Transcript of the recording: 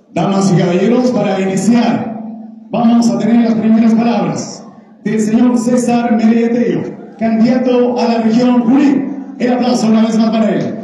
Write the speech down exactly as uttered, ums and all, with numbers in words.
Damas y caballeros, para iniciar, vamos a tener las primeras palabras del señor César Melea Tello, candidato a la región Junín. El aplauso una vez más para él.